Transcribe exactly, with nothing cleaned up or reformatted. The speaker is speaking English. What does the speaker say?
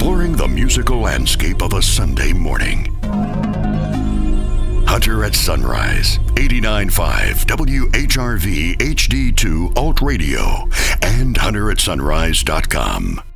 exploring the musical landscape of a Sunday morning. Hunter at Sunrise, eighty-nine point five W H R V H D two Alt Radio, and hunter at sunrise dot com.